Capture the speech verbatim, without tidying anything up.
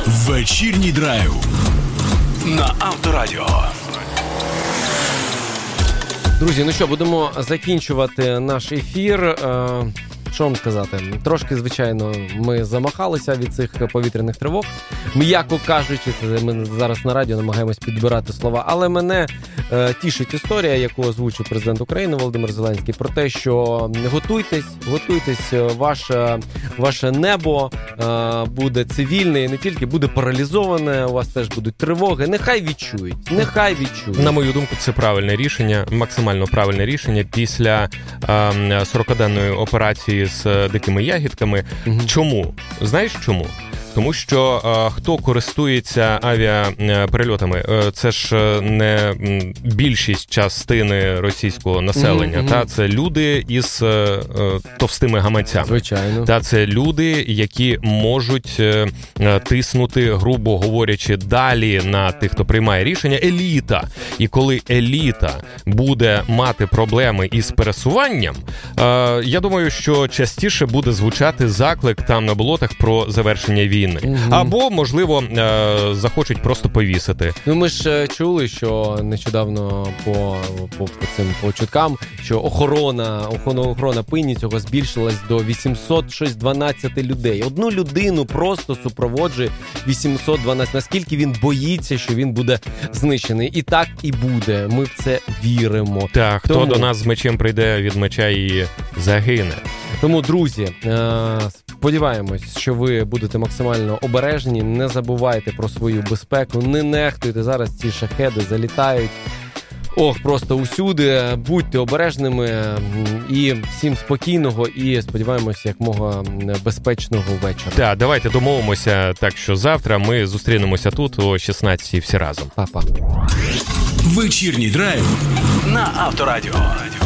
Вечірній драйв на Авторадіо. Друзі, ну що, будемо закінчувати наш ефір. Що вам сказати? Трошки, звичайно, ми замахалися від цих повітряних тривог. М'яко кажучи, ми зараз на радіо намагаємось підбирати слова, але мене е, тішить історія, яку озвучив президент України Володимир Зеленський, про те, що готуйтесь, готуйтесь, ваше, ваше небо е, буде цивільне і не тільки, буде паралізоване, у вас теж будуть тривоги. Нехай відчують, нехай відчують. На мою думку, це правильне рішення, максимально правильне рішення після е, сорокаденної операції з дикими ягідками. Угу. Чому? Знаєш чому? Тому що е, хто користується авіаперельотами, е, це ж не більшість частини російського населення, mm-hmm. та це люди із е, товстими гаманцями. Звичайно. Та це люди, які можуть е, тиснути, грубо говорячи, далі на тих, хто приймає рішення, еліта. І коли еліта буде мати проблеми із пересуванням, е, я думаю, що частіше буде звучати заклик там на болотах про завершення війни. Угу. Або, можливо, захочуть просто повісити. Ну, ми ж чули, що нещодавно по, по, по цим по чуткам, що охорона, охорона, охорона пині цього збільшилась до вісімсот дванадцять людей. Одну людину просто супроводжує вісімсот дванадцять. Наскільки він боїться, що він буде знищений. І так і буде. Ми в це віримо. Так, Тому... хто до нас з мечем прийде, від меча і загине. Тому, друзі, сподіваємось, що ви будете максимально обережні, не забувайте про свою безпеку, не нехтуйте, зараз ці шахеди залітають, ох, просто усюди, будьте обережними і всім спокійного і, сподіваємося, якмога безпечного вечора. Так, давайте домовимося так, що завтра ми зустрінемося тут о шістнадцятій всі разом. Па-па. Вечірній драйв на Авторадіо.